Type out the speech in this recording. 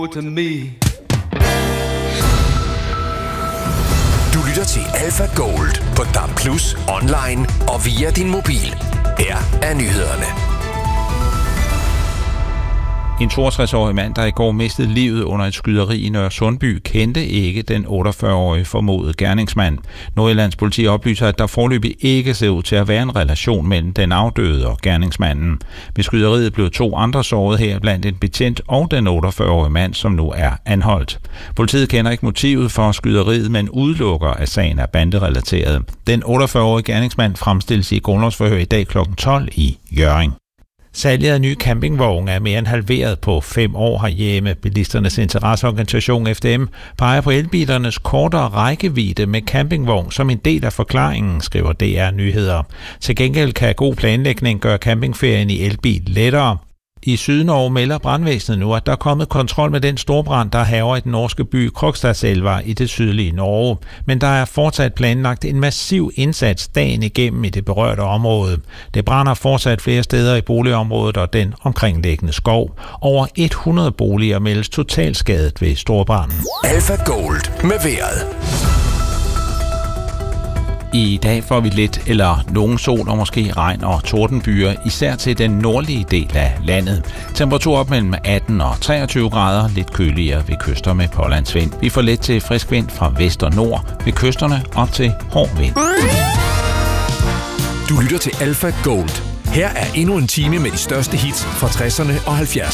To me. Du lytter til Alpha Gold på DAB+, online og via din mobil. Her er nyhederne. En 62-årig mand, der i går mistede livet under et skyderi i Nørresundby, kendte ikke den 48-årige formodede gerningsmand. Nordjyllands politi oplyser, at der foreløbig ikke ser ud til at være en relation mellem den afdøde og gerningsmanden. Ved skyderiet blev 2 andre såret, her blandt en betjent og den 48-årige mand, som nu er anholdt. Politiet kender ikke motivet for skyderiet, men udelukker, at sagen er banderelateret. Den 48-årige gerningsmand fremstilles i grundlovsforhør i dag kl. 12 i Hjørring. Salget af nye campingvogne er mere end halveret på 5 år herhjemme. Bilisternes interesseorganisation FDM peger på elbilernes kortere rækkevidde med campingvogn som en del af forklaringen, skriver DR Nyheder. Til gengæld kan god planlægning gøre campingferien i elbil lettere. I Sydnorge melder brandvæsenet nu, at der er kommet kontrol med den storbrand, der hærger i den norske by Krokstadselva i det sydlige Norge. Men der er fortsat planlagt en massiv indsats dagen igennem i det berørte område. Det brænder fortsat flere steder i boligområdet og den omkringliggende skov. Over 100 boliger meldes totalskadet ved storbranden. Alpha Gold med vejret. I dag får vi lidt eller nogen sol og måske regn og tordenbyer, især til den nordlige del af landet. Temperatur op mellem 18 og 23 grader, lidt køligere ved kyster med pålandsvind. Vi får let til frisk vind fra vest og nord, ved kysterne op til hård vind. Du lytter til Alpha Gold. Her er endnu en time med de største hits fra 60'erne og 70'erne.